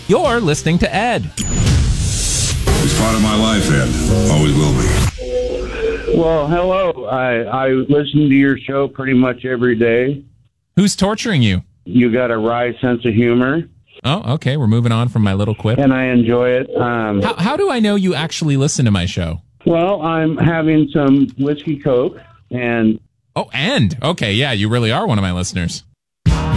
You're listening to Ed. It's part of my life, Ed. Always will be. Well, hello. I listen to your show pretty much every day. Who's torturing you? You got a wry sense of humor. Oh, okay. We're moving on from my little quip. And I enjoy it. How do I know you actually listen to my show? Well, I'm having some whiskey coke and... Oh, and? Okay, yeah, you really are one of my listeners.